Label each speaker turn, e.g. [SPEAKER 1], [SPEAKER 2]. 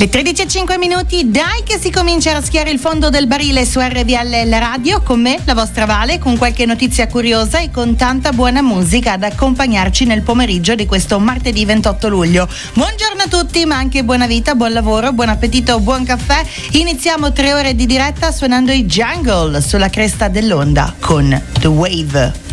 [SPEAKER 1] Le 13:05, dai che si comincia a raschiare il fondo del barile su RVL la radio, con me, la vostra Vale, con qualche notizia curiosa e con tanta buona musica ad accompagnarci nel pomeriggio di questo martedì 28 luglio. Buongiorno a tutti, ma anche buona vita, buon lavoro, buon appetito, buon caffè. Iniziamo 3 ore di diretta suonando i Jungle sulla cresta dell'onda con The Wave.